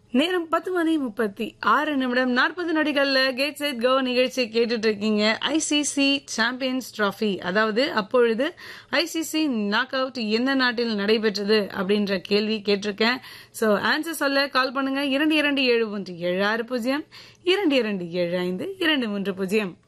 நேரம் 10:36 gate set go நிகழ்ச்சி கேட்டுட்டு இருக்கீங்க. ஐசிசி சாம்பியன்ஸ் டிராபி, அதாவது அப்பொழுது ஐசிசி நாக் அவுட் எந்த நாட்டில் நடைபெற்றது அப்படின்ற கேள்வி கேட்டிருக்கேன். சோ ஆன்சர் சொல்ல கால் பண்ணுங்க. 2271760227522523.